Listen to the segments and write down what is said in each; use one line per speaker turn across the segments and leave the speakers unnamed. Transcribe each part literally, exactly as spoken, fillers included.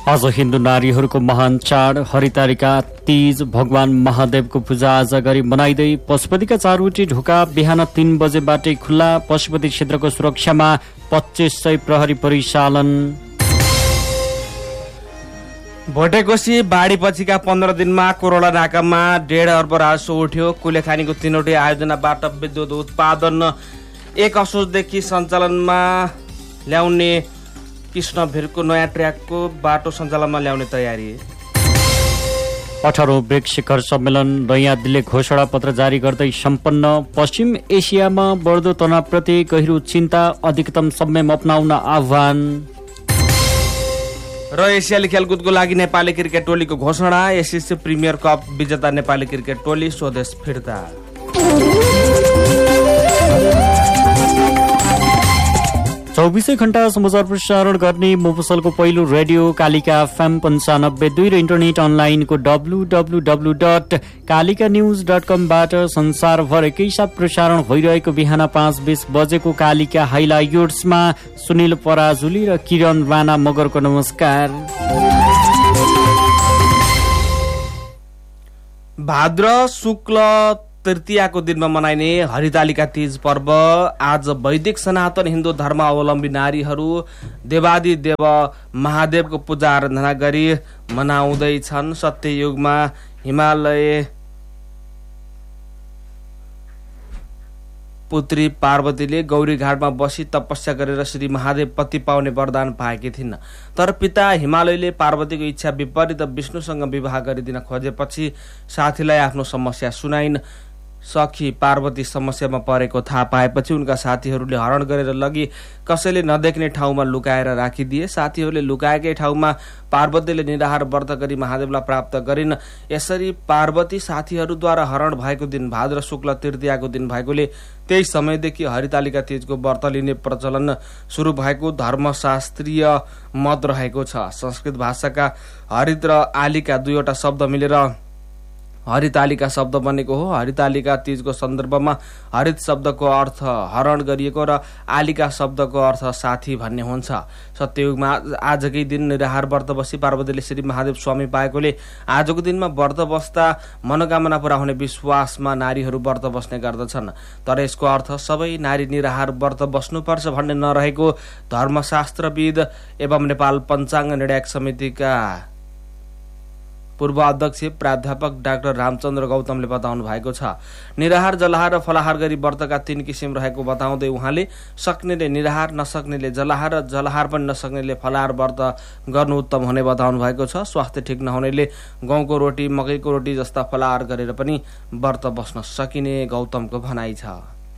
आज हिन्दू नारीहरूको महान चाड हरितालिका तीज भगवान महादेवको पूजा आज गरी मनाइँदै पशुपतिका चारवटी ढोका बिहान तीन बजेबाटै खुल्ला। पशुपति क्षेत्रको सुरक्षामा पच्चीस सय प्रहरी परिचालन।
भोटेकोशी बाढी पछिका पन्ध्र दिनमा कोरोला नाकामा डेढ अर्ब राजस्व उठ्यो। कुलेखानीको तीनवटै आयोजनाबाट विद्युत उत्पादन एक असोजदेखि सञ्चालनमा ल्याउने कृष्ण भिरको नयाँ ट्र्याकको बाटो सञ्चालनमा ल्याउने तयारी।
अठारौं ब्रिक्स शिखर सम्मेलन नयाँ दिल्ली घोषणा पत्र जारी गर्दै सम्पन्न। पश्चिम एसियामा बढ्दो तनावप्रति गहिरो चिन्ता, अधिकतम संयम अपनाउन आह्वान।
र एसियाली खेलकुदको लागि नेपाली क्रिकेट टोलीको घोषणा। एसएससी प्रिमियर कप विजेता नेपाली क्रिकेट टोली स्वदेश फिर्ता।
चौबिसै घण्टा समाचार प्रसारण गर्ने मुफसलको पहिलो रेडियो कालिका एफएम पन्चानब्बे दुई र इन्टरनेट अनलाइनको W W W dot Kalika news dot कमबाट संसारभर एकैसाथ प्रसारण भइरहेको बिहान पाँच बीस बजेको कालिका हाइलाइट्समा सुनिल पराजुली र किरण राणा मगरको नमस्कार।
भाद्र शुक्ल तृतीयाको दिनमा मनाइने हरितालिका तीज पर्व आज वैदिक सनातन हिन्दू धर्मावलम्बी नारीहरू देवादि देव महादेवको पूजा आराधना गरी मनाउँदैछन्। सत्ययुगमा हिमालय पुत्री पार्वतीले गौरी घाटमा बसी तपस्या गरेर श्री महादेव पति पाउने वरदान पाएकी थिइन्। तर पिता हिमालयले पार्वतीको इच्छा विपरीत विष्णुसँग विवाह गरिदिन खोजेपछि साथीलाई आफ्नो समस्या सुनाइन्। सखी पार्वती समस्यामा परेको थाहा पाएपछि उनका साथीहरूले हरण गरेर लगी कसैले नदेख्ने ठाउँमा लुकाएर राखिदिए। साथीहरूले लुकाएकै ठाउँमा पार्वतीले निराहार व्रत गरी महादेवलाई प्राप्त गरिन्। यसरी पार्वती साथीहरूद्वारा हरण भएको दिन भाद्र शुक्ल तृतीयाको दिन भएकोले त्यही समयदेखि हरितालिका तीजको व्रत लिने प्रचलन सुरु भएको धर्मशास्त्रीय मत रहेको छ। संस्कृत भाषाका हरित र आलिका दुईवटा शब्द मिलेर हरितालिका शब्द बनेको हो। हरितालिका तीजको सन्दर्भमा हरित शब्दको अर्थ हरण गरिएको र आलिका शब्दको अर्थ साथी भन्ने हुन्छ। सत्ययुगमा आजकै दिन निराहार व्रत बसी पार्वतीले श्री महादेव स्वामी पाएकोले आजको दिनमा व्रत बस्दा मनोकामना पूरा हुने विश्वासमा नारीहरू व्रत बस्ने गर्दछन्। तर यसको अर्थ सबै नारी निराहार व्रत बस्नुपर्छ भन्ने नरहेको धर्मशास्त्रविद एवं नेपाल पञ्चाङ्ग निर्णायक समितिका पूर्व अध्यक्ष प्राध्यापक डाक्टर रामचन्द्र गौतमले बताउनु भएको छ। निराहार जलाहार र फलाहार गरी व्रतका तीन किसिम रहेको बताउँदै उहाँले सक्नेले निराहार, नसक्नेले जलाहार र जलाहार पनि नसक्नेले फलाहार व्रत गर्नु उत्तम हुने बताउनु भएको छ। स्वास्थ्य ठिक नहुनेले गहुँको रोटी, मकैको रोटी जस्ता फलाहार गरेर पनि व्रत बस्न सकिने गौतमको भनाइ छ।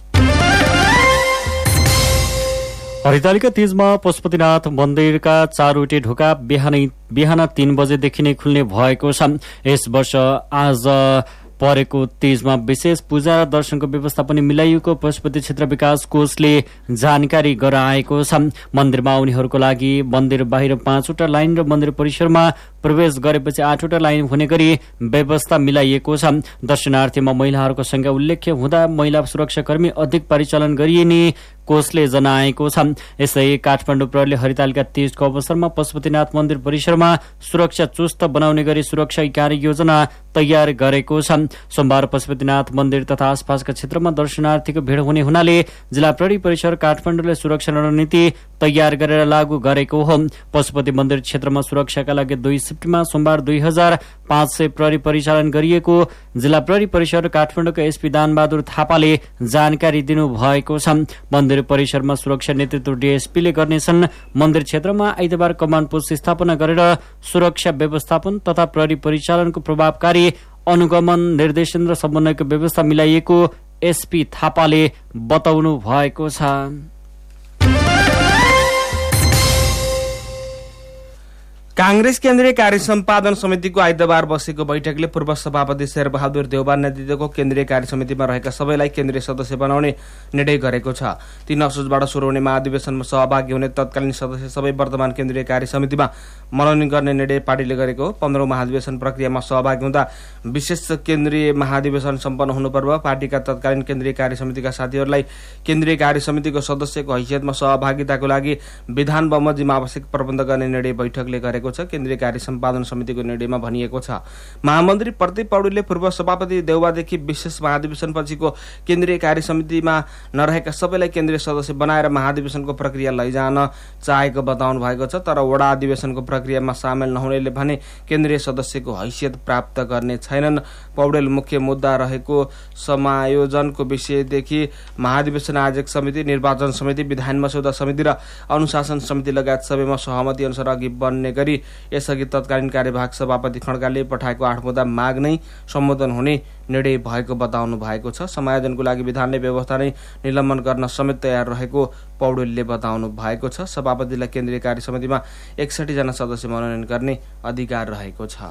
हरितालिका तीजमा पशुपतिनाथ मन्दिरका चारवटै ढोका बिहानै बिहान तीन बजेदेखि नै खुल्ने भएको छ। यस वर्ष आज परेको तीजमा विशेष पूजा र दर्शनको व्यवस्था पनि मिलाइएको पशुपति क्षेत्र विकास कोषले जानकारी गराएको छ। मन्दिरमा आउनेहरूको लागि मन्दिर बाहिर पाँचवटा लाइन र मन्दिर परिसरमा प्रवेश गरेपछि आठवटा लाइन हुने गरी व्यवस्था मिलाइएको छ। दर्शनार्थीमा महिलाहरूको संख्या उल्लेख्य हुँदा महिला सुरक्षाकर्मी अधिक परिचालन गरिने कोषले जनाएको छ। यसै काठमाडौँ प्रहरीले हरितालिका तीजको अवसरमा पशुपतिनाथ मन्दिर परिसरमा सुरक्षा चुस्त बनाउने गरी सुरक्षा कार्य योजना तयार गरेको छ। सोमबार पशुपतिनाथ मन्दिर तथा आसपासका क्षेत्रमा दर्शनार्थीको भीड़ हुने हुनाले जिल्ला प्रहरी परिसर काठमाडौँले सुरक्षा रणनीति तयार गरेर लागू गरेको हो। पशुपति मन्दिर क्षेत्रमा सुरक्षाका लागि दुई शिफ्टमा सोमबार दुई हजार पाँच सय प्रहरी परिचालन गरिएको जिल्ला प्रहरी परिसर काठमाडौँका एसपी दानबहादुर थापाले जानकारी दिनुभएको छ। मन्दिर परिसरमा सुरक्षा नेतृत्व डीएसपीले गर्नेछन्। मन्दिर क्षेत्रमा आइतबार कमान्ड पोस्ट स्थापना गरेर सुरक्षा व्यवस्थापन तथा प्रहरी परिचालनको प्रभावकारी अनुगमन, निर्देशन र समन्वयको व्यवस्था मिलाइएको एसपी थापाले बताउनु भएको छ।
कांग्रेस केन्द्रीय कार्य सम्पादन समितिको आइतबार बसेको बैठकले पूर्व सभापति शेरबहादुर देउबा नेतृत्वको केन्द्रीय कार्य समितिमा रहेका सबैलाई केन्द्रीय सदस्य बनाउने निर्णय गरेको छ। तीन असोजबाट सुरु हुने महाधिवेशनमा सहभागी हुने तत्कालीन सदस्य सबै वर्तमान केन्द्रीय कार्य समितिमा मनोनयन गर्ने निर्णय पार्टीले गरेको हो। पन्ध्रौं महाधिवेशन प्रक्रियामा सहभागी हुँदा विशेष केन्द्रीय महाधिवेशन सम्पन्न हुनुपर्व पार्टीका तत्कालीन केन्द्रीय कार्य समितिका साथीहरूलाई केन्द्रीय कार्य समितिको सदस्यको हैसियतमा सहभागिताको लागि विधान बमोजिम आवश्यक प्रबन्ध गर्ने निर्णय बैठकले गरेको भएको छ केन्द्रीय कार्य सम्पादन समितिको निर्णयमा भनिएको छ। महामन्त्री प्रदीप पौडेलले पूर्व सभापति देउवादेखि विशेष महाधिवेशनपछिको केन्द्रीय कार्य समितिमा नरहेका सबैलाई केन्द्रीय सदस्य बनाएर महाधिवेशनको प्रक्रिया लैजान चाहेको बताउनु भएको छ। तर वडा अधिवेशनको प्रक्रियामा सामेल नहुनेले भने केन्द्रीय सदस्यको हैसियत प्राप्त गर्ने छैनन्। पौडेल मुख्य मुद्दा रहेको समायोजनको विषयदेखि महाधिवेशन आयोजक समिति, निर्वाचन समिति, विधान मस्यौदा समिति र अनुशासन समिति लगायत सबैमा सहमति अनुसार अघि बढ्ने गरी यसअघि तत्कालीन कार्यवाहक सभापति खड्काले पठाएको आठ मुद्दा माग नै सम्बोधन हुने निर्णय भएको बताउनु भएको छ। समायोजनको लागि विधानले व्यवस्था नै निलम्बन गर्न समेत तयार रहेको पौडेलले बताउनु भएको छ। सभापतिलाई केन्द्रीय कार्य समितिमा एकसठी जना सदस्य मनोनयन गर्ने अधिकार रहेको छ।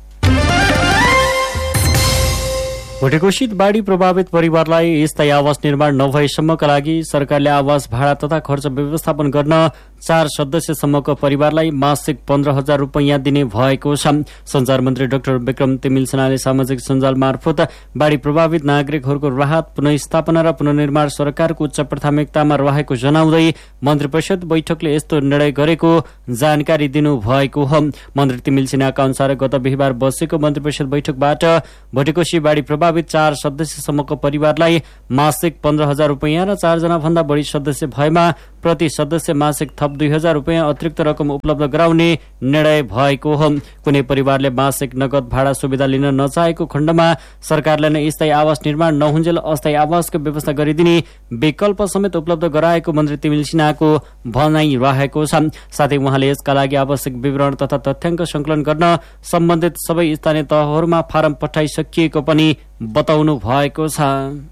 भुटेकोसित बाढी प्रभावित परिवारलाई स्थायी आवास निर्माण नभएसम्मका लागि सरकारले आवास भाडा तथा खर्च व्यवस्थापन गर्न चार सदस्यसम्मको परिवारलाई मासिक पन्ध्र हजार रूपियाँ दिने भएको छ। संचार मन्त्री डाक्टर विक्रम तिमिल सेनाले सामाजिक सञ्जाल मार्फत बाढी प्रभावित नागरिकहरूको राहत, पुनर्स्थापना र पुनर्निर्माण सरकारको उच्च प्राथमिकतामा रहेको जनाउँदै मन्त्री परिषद बैठकले यस्तो निर्णय गरेको जानकारी दिनुभएको हो। मन्त्री तिमिल सेनाका अनुसार गत बिहिबार बसेको मन्त्री परिषद बैठकबाट भुटेकोसी बाढी प्रभावित चार सदस्यसम्मको परिवारलाई मासिक पन्ध्र हजार रूपियाँ र चारजना भन्दा बढी सदस्य भएमा प्रति सदस्य मासिक थप दुई हजार रूपियाँ अतिरिक्त रकम उपलब्ध गराउने निर्णय भएको हो। कुनै परिवारले मासिक नगद भाडा सुविधा लिन नचाहेको खण्डमा सरकारले नै स्थायी आवास निर्माण नहुन्जेल अस्थायी आवासको व्यवस्था गरिदिने विकल्प समेत उपलब्ध गराएको मन्त्री तिमिल सिन्हाको भनाइ रहेको छ। साथै उहाँले यसका लागि आवश्यक विवरण तथा तथ्याङ्क संकलन गर्न सम्बन्धित सबै स्थानीय तहहरूमा फारम पठाइसकिएको पनि बताउनु भएको छ।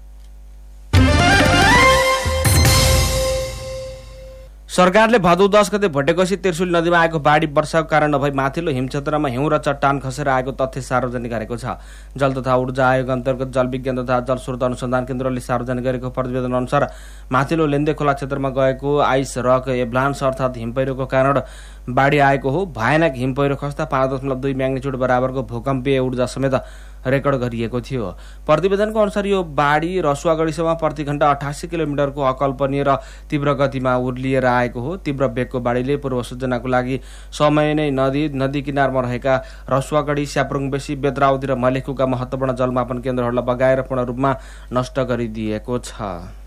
सरकारले भदौ दस गते भुटेकोसी त्रिशुली नदीमा आएको बाढी वर्षाको कारण नभई माथिल्लो हिम क्षेत्रमा हिउँ र चट्टान खसेर आएको तथ्य सार्वजनिक गरेको छ। जल तथा ऊर्जा आयोग अन्तर्गत जल विज्ञान तथा जल स्रोत अनुसन्धान केन्द्रले सार्वजनिक गरेको प्रतिवेदन अनुसार माथिल्लो लेन्दे खोला क्षेत्रमा गएको आइस रक एभलान्स अर्थात् हिमपैह्रोको कारण बाढी आएको हो। भयानक हिमपैह्रो खस्दा पाँच दशमलव दुई म्याग्निट्युड बराबरको भूकम्पीय ऊर्जा समेत रेकर्ड गरिएको थियो। प्रतिवेदनको अनुसार यो बाढी रसुवागढीसम्म प्रति घण्टा अठासी किलोमिटरको अकल्पनीय र तीव्र गतिमा उर्लिएर आएको हो। तीव्र वेगको बाढीले पूर्व सूचनाको लागि समय नै नदी नदी किनारमा रहेका रसुवागढी, स्याप्रुङबेसी, बेद्राउदी र मलेखुका महत्वपूर्ण जलमापन केन्द्रहरूलाई बगाएर पूर्ण रूपमा नष्ट गरिदिएको छ।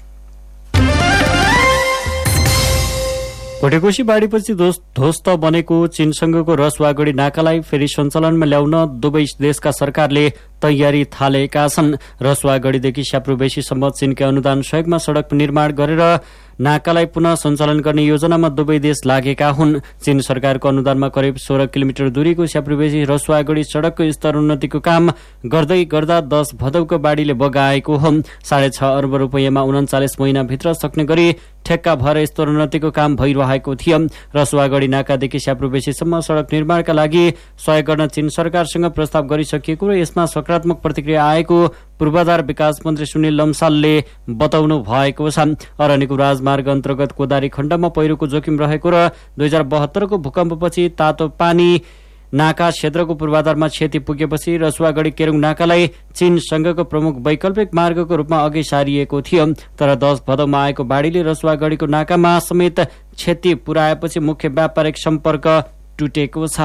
भुटेकोसी बाढीपछि ध्वस्त बनेको चीनसँगको रसुवागढी नाकालाई फेरि सञ्चालनमा ल्याउन दुवै देशका सरकारले तयारी थालेका छन्। रसुवागढीदेखि स्याप्रुबेसीसम्म चीनकै अनुदान सहयोगमा सड़क निर्माण गरेर नाकालाई पुनः सञ्चालन गर्ने योजनामा दुवै देश लागेका हुन्। चीन सरकारको अनुदानमा करिब सोह्र किलोमिटर दूरीको स्याप्रुबेसी रसुवागढी सड़कको स्तर उन्नतिको काम गर्दै गर्दा दस भदौको बाढीले बगाएको हो। साढे छ अर्ब रूपियाँमा उन्चालिस महिनाभित्र सक्ने गरी ठेक्का भएर स्तर उन्नतिको काम भइरहेको थियो। रसुवागढी नाकादेखि स्याप्रुबेसीसम्म सड़क निर्माणका लागि सहयोग गर्न चीन सरकारसँग प्रस्ताव गरिसकिएको र यसमा सकारात्मक प्रतिक्रिया आएको पूर्वाधार विकास मन्त्री सुनिल लम्सालले बताउनु भएको छ। अरनिको राजमार्ग अन्तर्गत कोदारी खण्डमा पहिरोको जोखिम रहेको र दुई हजार बहत्तरको भूकम्पपछि तातो पानी नाका क्षेत्रको पूर्वाधारमा क्षति पुगेपछि रसुवागढी केरुङ नाकालाई चीनसँगको प्रमुख वैकल्पिक मार्गको रूपमा अघि सारिएको थियो। तर दस भदौमा आएको बाढीले रसुवागढीको नाकामा समेत क्षति पुर्याएपछि मुख्य व्यापारिक सम्पर्क टुटेको छ।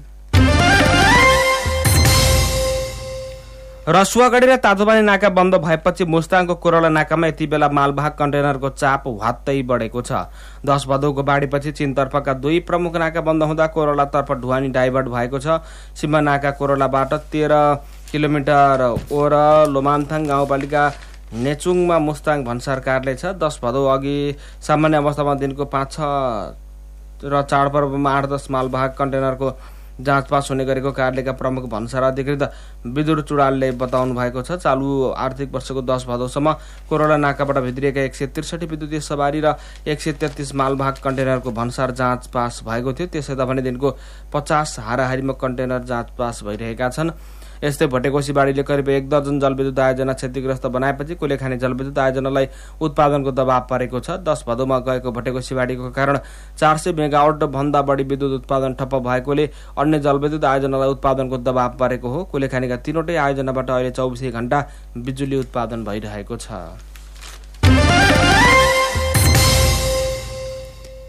रसुवागढी र तातोपानी नाका बन्द भएपछि मुस्ताङको कोरला नाकामा यति बेला मालवाहक कन्टेनरको चाप हत्तै बढेको छ। दस भदौको बाढीपछि चीनतर्फका दुई प्रमुख नाका बन्द हुँदा कोरलातर्फ ढुवानी डाइभर्ट भएको छ। सीमा नाका कोरलाबाट तेह्र किलोमिटर ओर लोमान्थाङ गाउँपालिका नेचुङमा मुस्ताङ भन्सार कार्यालय छ। दस भदौ अघि सामान्य अवस्थामा दिनको पाँच छ र चाडपर्वमा आठ दस मालवाहक कन्टेनरको जाँच पास हुने गरेको कार्यालयका प्रमुख भन्सार अधिकृत विदुर चुडालले बताउनु भएको छ। चालु आर्थिक वर्षको दस भदौसम्म कोरोला नाकाबाट भित्रिएका एक सय त्रिसठी विद्युतीय सवारी र एक सय तेत्तीस मालवाहक कन्टेनरको भन्सार जाँच पास भएको थियो। त्यसैदा भने दिनको पचास हाराहारीमा कन्टेनर जाँच पास भइरहेका छन्। यस्तै भुटेकोसी बाढीले करिब एक दर्जन जलविद्युत आयोजना क्षतिग्रस्त बनाएपछि कुलेखानी जलविद्युत आयोजनालाई उत्पादनको दबाव परेको छ। दस भदौमा गएको भुटेकोसी बाढीको कारण चार सय मेगावाट भन्दा बढी विद्युत उत्पादन ठप्प भएकोले अन्य जलविद्युत आयोजनालाई उत्पादनको दबाव परेको हो। कुलेखानीका तीनवटै आयोजनाबाट अहिले चौबिसै घण्टा बिजुली उत्पादन भइरहेको छ।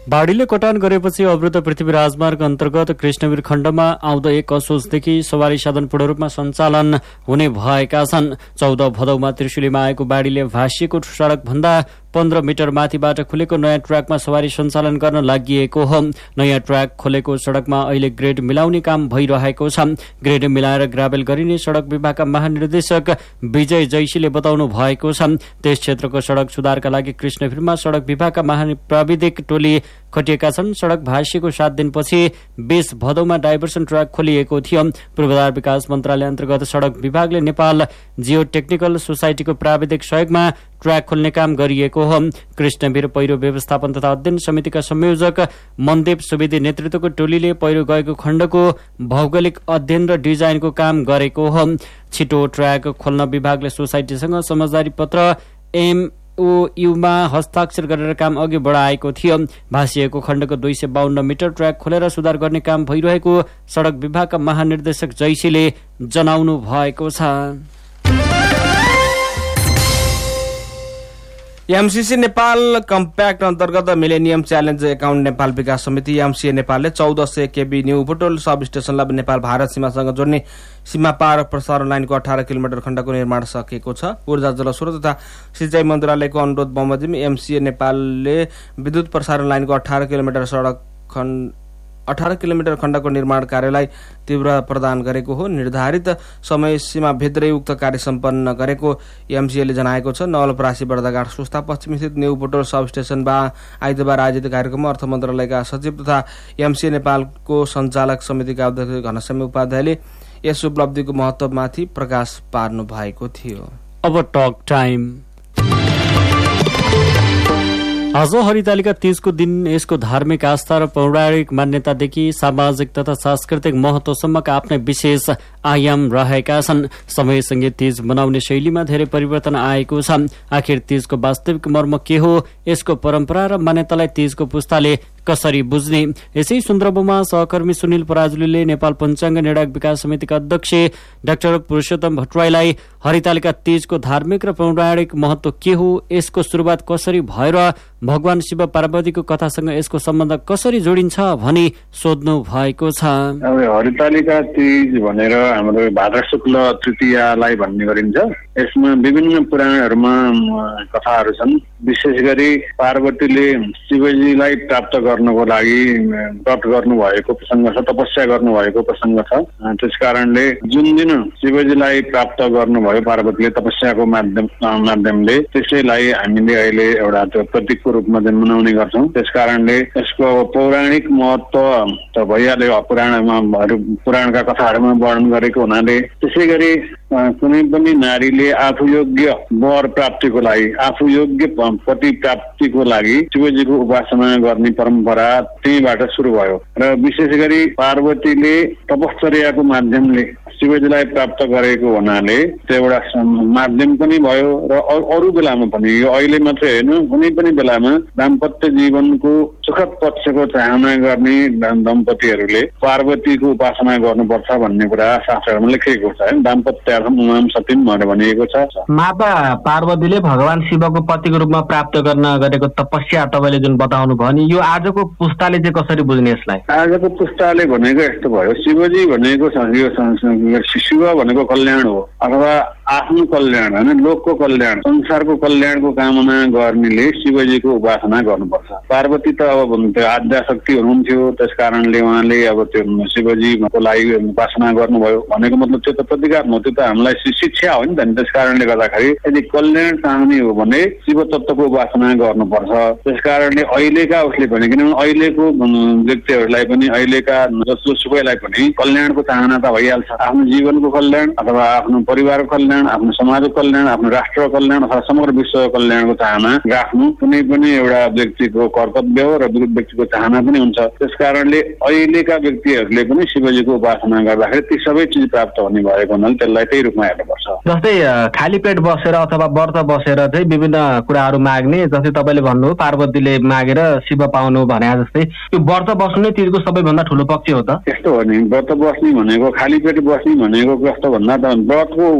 बाढीले कटान गरेपछि अवरुद्ध पृथ्वी राजमार्ग अन्तर्गत कृष्णवीर खण्डमा आउँदो एक असोजदेखि सवारी साधन पूर्ण रूपमा सञ्चालन हुने भएका छन्। चौध भदौमा त्रिशुलीमा आएको बाढीले भाँसिएको सड़क भन्दा पन्ध्र मिटर माथिबाट खुलेको नयाँ ट्र्याकमा सवारी सञ्चालन गर्न लागि हो। नयाँ ट्र्याक खोलेको सड़कमा अहिले ग्रेड मिलाउने काम भइरहेको छ। ग्रेड मिलाएर ग्राभेल गरिने सड़क विभागका महानिर्देशक विजय जैसीले बताउनु भएको छ। त्यस क्षेत्रको सड़क सुधारका लागि कृष्णवीरमा सड़क विभागका महाप्राविधिक टोली खटिएका छन्। सड़क भाँसिएको सात दिनपछि बीस भदौमा डाइभर्सन ट्र्याक खोलिएको थियो। पूर्वाधार विकास मन्त्रालय अन्तर्गत सड़क विभागले नेपाल जियो टेक्निकल सोसाइटीको प्राविधिक सहयोगमा ट्र्याक खोल्ने काम गरिएको हो। कृष्णवीर पहिरो व्यवस्थापन तथा अध्ययन समितिका संयोजक मनदेव सुवेदी नेतृत्वको टोलीले पहिरो गएको खण्डको भौगोलिक अध्ययन र डिजाइनको काम गरेको हो। छिटो ट्र्याक खोल्न विभागले सोसाइटीसँग समझदारी पत्र एम ओयुमा हस्ताक्षर गरेर काम अघि बढाएको थियो। भाँसिएको खण्डको दुई सय बाहन्न मिटर ट्र्याक खोलेर सुधार गर्ने काम भइरहेको सड़क विभागका महानिर्देशक जैसीले जनाउनु भएको छ।
एमसीसी नेपाल कम्प्याक्ट अन्तर्गत मिलेनियम च्यालेन्ज एकाउन्ट नेपाल विकास समिति एमसीए नेपालले चौध सय केबी न्यू बुटोल सब स्टेशनलाई नेपाल भारत सीमासँग जोड्ने सीमा पार प्रसारण लाइनको अठार किलोमिटर खण्डको निर्माण सकेको छ। ऊर्जा जलस्रोत तथा सिंचाई मन्त्रालयको अनुरोध बमोजिम एमसीए नेपालले विद्युत प्रसारण लाइनको अठार किलोमिटर सड़क खण्ड अठार किलोमिटर खण्डको निर्माण कार्यलाई तीव्र प्रदान गरेको हो। निर्धारित समय सीमा भित्रै उक्त कार्य सम्पन्न गरेको एमसीएले जनाएको छ। नवलपरासी बर्दाघाट सुस्ता पश्चिम स्थित न्यू बुटोल सब स्टेशनमा आइतबार आयोजित कार्यक्रममा अर्थ मन्त्रालयका सचिव तथा एमसीए नेपालको सञ्चालक समितिका अध्यक्ष घनश्याम उपाध्यायले यस उपलब्धिको महत्वमाथि प्रकाश पार्नु भएको थियो।
अब टक टाइम। आज हरितालिका तीजको दिन यसको धार्मिक आस्था र पौराणिक मान्यतादेखि सामाजिक तथा सांस्कृतिक महत्वसम्मका आफ्नै विशेष आयाम रहेका छन्। समयसँगै तीज मनाउने शैलीमा धेरै परिवर्तन आएको छ। आखिर तीजको वास्तविक मर्म के हो, यसको परम्परा र मान्यतालाई तीजको पुस्ताले कसरी बुझ्ने, यसै सन्दर्भमा सहकर्मी सुनिल पराजुलीले नेपाल पञ्चाङ्ग निर्णायक विकास समितिका अध्यक्ष डाक्टर पुरुषोत्तम भट्टराईलाई हरितालिका तीजको धार्मिक र पौराणिक महत्व के हो, यसको सुरुवात कसरी भएर भगवान शिव पार्वतीको कथासँग यसको सम्बन्ध कसरी जोडिन्छ भनी सोध्नु भएको छ।
हरितालिका तीज भनेर हाम्रो भाद्र शुक्ल तृतीयालाई भन्ने गरिन्छ। यसमा विभिन्न पुराणहरूमा कथाहरू छन्। विशेष गरी पार्वतीले शिवजीलाई प्राप्त गर्नको लागि व्रत गर्नुभएको प्रसङ्ग छ, तपस्या गर्नुभएको प्रसङ्ग छ। त्यस कारणले जुन दिन शिवजीलाई प्राप्त गर्नुभयो पार्वतीले तपस्याको माध्यम माध्यमले त्यसैलाई हामीले अहिले एउटा त्यो प्रतीकको रूपमा चाहिँ मनाउने गर्छौँ। त्यस कारणले यसको पौराणिक महत्व त भइहाल्यो, पुराणमा पुराणका कथाहरूमा वर्णन गरेको हुनाले। त्यसै गरी कुनै पनि नारीले आफू योग्य वर प्राप्तिको लागि, आफू योग्य पति प्राप्तिको लागि शिवजीको उपासना गर्ने परम्परा त्यहीबाट सुरु भयो र विशेष गरी पार्वतीले तपश्चर्याको माध्यमले शिवजीलाई प्राप्त गरेको हुनाले त्यो एउटा माध्यम पनि भयो र अरू बेलामा पनि, यो अहिले मात्रै होइन, कुनै पनि बेलामा दाम्पत्य जीवनको सुखद पक्षको चाहना गर्ने दम्पतिहरूले पार्वतीको उपासना गर्नुपर्छ भन्ने कुरा शास्त्रहरूमा लेखिएको छ। दाम्पत्यार्थम उमाम सतीम भनेर भनिएको छ।
माता पार्वतीले भगवान शिवको पतिको रूपमा प्राप्त गर्न गरेको तपस्या तपाईँले जुन बताउनु भयो नि, यो आजको पुस्ताले चाहिँ कसरी बुझ्ने यसलाई?
आजको पुस्ताले भनेको यस्तो भयो, शिवजी भनेको शिव भनेको कल्याण हो अथवा आफ्नो कल्याण होइन, लोकको कल्याण, संसारको कल्याणको कामना गर्नेले शिवजीको उपासना गर्नुपर्छ। पार्वती त अब त्यो आद्याशक्ति हुनुहुन्थ्यो, त्यस कारणले उहाँले अब त्यो शिवजीको लागि उपासना गर्नुभयो भनेको मतलब त्यो त प्रतिकार हो, त्यो त हामीलाई शिक्षा हो नि त। त्यस कारणले गर्दाखेरि यदि कल्याण चाहने हो भने शिव तत्त्वको उपासना गर्नुपर्छ। त्यस कारणले अहिलेका उसले भने किनभने अहिलेको व्यक्तिहरूलाई पनि, अहिलेका जसोसुकैलाई पनि कल्याणको चाहना त भइहाल्छ। आफ्नो जीवनको कल्याण अथवा आफ्नो परिवारको कल्याण, आफ्नो समाजको कल्याण, आफ्नो राष्ट्रको कल्याण अथवा समग्र विश्वको कल्याणको चाहना राख्नु कुनै पनि एउटा व्यक्तिको कर्तव्य हो र व्यक्तिको चाहना पनि हुन्छ। त्यस कारणले अहिलेका व्यक्तिहरूले पनि शिवजीको उपासना गर्दाखेरि ती सबै चिज प्राप्त हुने भएको हुनाले त्यसलाई त्यही रूपमा हेर्नुपर्छ।
जस्तै खाली पेट बसेर अथवा व्रत बसेर चाहिँ विभिन्न कुराहरू माग्ने, जस्तै तपाईँले भन्नुभयो पार्वतीले मागेर शिव पाउनु भने जस्तै, यो व्रत बस्नु नै तीजको सबैभन्दा ठुलो पक्ष हो त?
यस्तो हो नि, व्रत बस्ने भनेको, खाली पेट बस्ने भनेको कस्तो भन्दा त व्रतको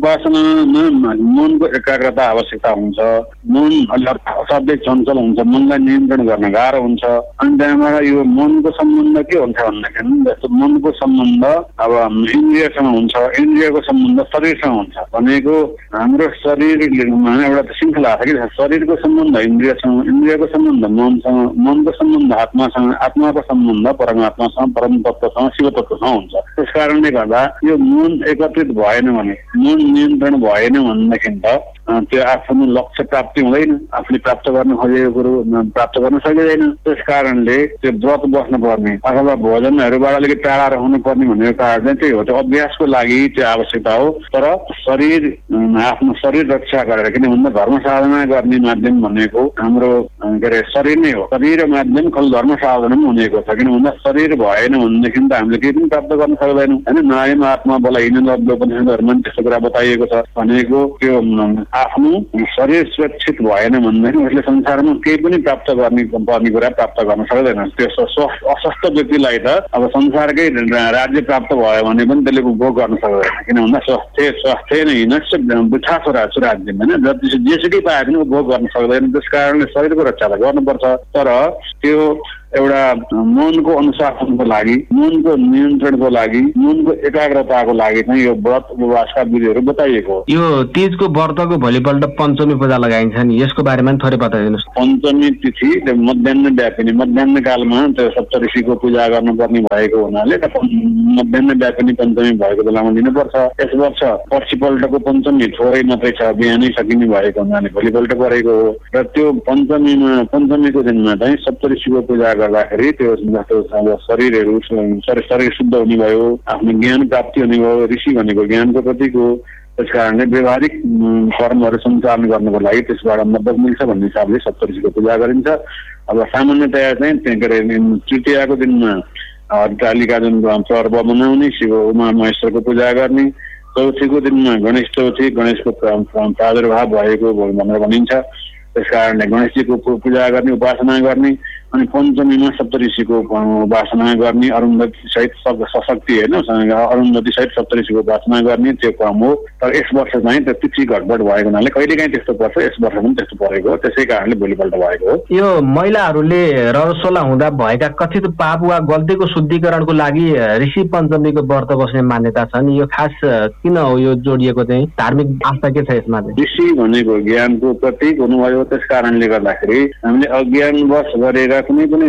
उपासनामा मनको एकाग्रता आवश्यकता हुन्छ। मन अलिक असाध्यै चञ्चल हुन्छ, मनलाई नियन्त्रण गर्न गाह्रो हुन्छ। अनि त्यहाँबाट यो मनको सम्बन्ध के हुन्छ भन्दाखेरि जस्तो मनको सम्बन्ध अब इन्द्रियसँग हुन्छ, इन्द्रियको सम्बन्ध शरीरसँग हुन्छ। भनेको हाम्रो शरीरमा एउटा श्रृङ्खला छ कि शरीरको सम्बन्ध इन्द्रियसँग, इन्द्रियको सम्बन्ध मनसँग, मनको सम्बन्ध आत्मासँग, आत्माको सम्बन्ध परमात्मासँग, परम तत्त्वसँग, शिव तत्त्वसँग हुन्छ। त्यस कारणले गर्दा यो मन एकत्रित भएन भने, मन नियन्त्रण भएन भनेदेखि त त्यो आफ्नो लक्ष्य प्राप्ति हुँदैन, आफूले प्राप्त गर्न खोजेको कुरो प्राप्त गर्न सकिँदैन। त्यस कारणले त्यो व्रत बस्नुपर्ने अथवा भोजनहरूबाट अलिकति टाढा रहनु पर्ने भनेको कारण चाहिँ त्यही हो। त्यो अभ्यासको लागि त्यो आवश्यकता हो। तर शरीर आफ्नो शरीर रक्षा गरेर, किन भन्दा धर्म साधना गर्ने माध्यम भनेको हाम्रो के अरे शरीर नै हो। शरीर माध्यम खल धर्म साधना पनि हुनेको छ। किन भन्दा शरीर भएन भनेदेखि त हामीले केही पनि प्राप्त गर्न सक्दैनौँ होइन। नायम आत्मा बलाइन उपनिषदहरूमा पनि त्यस्तो कुरा बताइएको छ। भनेको त्यो आफ्नो शरीर सुरक्षित भएन भनेदेखि उसले संसारमा केही पनि प्राप्त गर्ने पर्ने कुरा प्राप्त गर्न सक्दैन। त्यो अस्वस्थ व्यक्तिलाई त अब संसारकै राज्य प्राप्त भयो भने पनि त्यसले उपभोग गर्न सक्दैन। किन भन्दा स्वास्थ्य स्वास्थ्य नै नष्ट बिठा छोरा राज्य होइन, जति जेसुकै पाए पनि उपभोग गर्न सक्दैन। त्यस कारणले शरीरको रक्षा त गर्नुपर्छ। तर त्यो एउटा मनको अनुशासनको लागि, मनको नियन्त्रणको लागि, मनको एकाग्रताको लागि चाहिँ यो व्रत उपवासका विधिहरू बताइएको हो।
यो तीजको व्रतको भोलिपल्ट पञ्चमी पूजा लगाइन्छ नि, यसको बारेमा पनि थोरै बताइदिनुहोस्।
पञ्चमी तिथि मध्याह्न व्यापिनी, मध्याह्न कालमा त्यो सप्तऋषिको पूजा गर्नुपर्ने भएको हुनाले मध्याह्न व्यापिनी पञ्चमी भएको बेलामा दिनुपर्छ। यस वर्ष पर्सिपल्टको पञ्चमी थोरै मात्रै छ, बिहानै सकिने भएको हुनाले भोलिपल्ट परेको हो। र त्यो पञ्चमीमा पञ्चमीको दिनमा चाहिँ सप्तऋषिको पूजा गर्दाखेरि त्यो जस्तो शरीरहरू शरीर शुद्ध हुने भयो, आफ्नो ज्ञान प्राप्ति हुने भयो। ऋषि भनेको ज्ञानको प्रतीक हो। त्यस कारणले व्यवहारिक कर्महरू सञ्चालन गर्नको लागि त्यसबाट मद्दत मिल्छ भन्ने हिसाबले सप्तऋषिको पूजा गरिन्छ। अब सामान्यतया चाहिँ के अरे तृतीयाको दिनमा हरितालिका जुन पर्व मनाउने, शिव उमा महेश्वरको पूजा गर्ने। चौथीको दिनमा गणेश चौथी, गणेशको प्रादुर्भाव भएको भनेर भनिन्छ। त्यस कारणले गणेशजीको पूजा गर्ने, उपासना गर्ने। अनि पञ्चमीमा सप्तऋषिको उपासना गर्ने, अरुन्धती सहित सशक्ति होइन अरुन्धती सहित सप्तऋषिको उपासना गर्ने, त्यो क्रम हो। तर यस वर्ष चाहिँ त्यो तिथि घटबड भएको हुनाले कहिलेकाहीँ त्यस्तो पर्छ, यस वर्ष पनि त्यस्तो परेको हो। त्यसै कारणले भोलिपल्ट भएको हो।
यो महिलाहरूले रजस्वला हुँदा भएका कथित पाप वा गल्तीको शुद्धिकरणको लागि ऋषि पञ्चमीको व्रत बस्ने मान्यता छ नि, यो खास किन हो यो जोडिएको चाहिँ धार्मिक आस्था के छ यसमा चाहिँ?
ऋषि भनेको ज्ञानको प्रतीक हुनुभयो। त्यस कारणले गर्दाखेरि हामीले अज्ञानवश गरेका कुनै पनि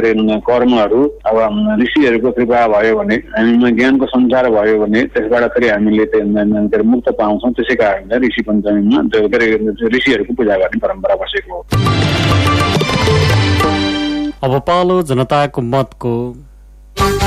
कर्महरू अब ऋषिहरूको कृपा भयो भने, हामीमा ज्ञानको सञ्चार भयो भने त्यसबाट फेरि हामीले मुक्त पाउँछौँ। त्यसै कारणले ऋषि पञ्चमीमा त्यो के अरे ऋषिहरूको पूजा गर्ने परम्परा बसेको हो।
अब पालो जनताको मतको।